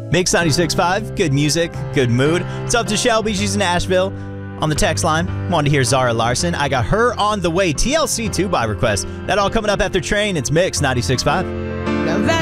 Mix 96.5, good music, good mood. It's up to Shelby, she's in Nashville. On the text line, wanted to hear Zara Larson. I got her on the way. TLC 2 by request. That all coming up after Train. It's Mix 96.5.